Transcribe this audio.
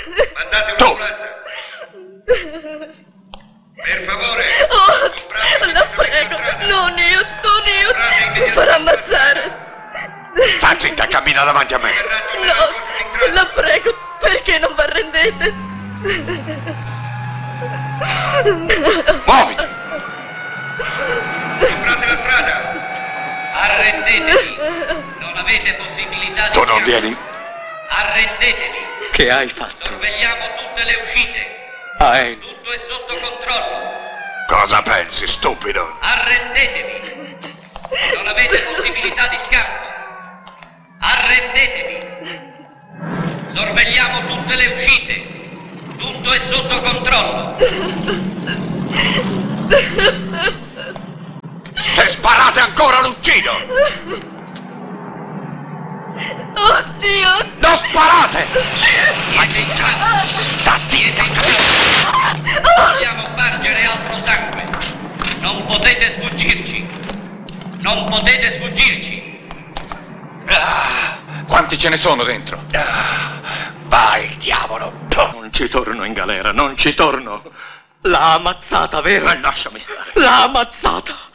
Mandate un'ambulanza. Per favore. Oh, la prego. Non io. Mi farà ammazzare. Sta zitta, cammina davanti a me. No, la prego, perché non vi arrendete? Muoviti! Comprate la strada. Arrendetevi. Non avete possibilità di... Tu non vieni? Arrendetevi. Che hai fatto? Sorvegliamo tutte le uscite. Aen. Tutto è sotto controllo. Cosa pensi, stupido? Arrendetevi. Non avete possibilità di scampo. Arrendetevi. Sorvegliamo tutte le uscite. Tutto è sotto controllo. Se sparate ancora l'uccido! Oddio! Non sparate! Sta zitto! Dobbiamo spargere altro sangue. Non potete sfuggirci. Non potete sfuggirci. Quanti ce ne sono dentro? Vai, diavolo! Non ci torno in galera, non ci torno. L'ha ammazzata, vero? Ma lasciami stare. L'ha ammazzata.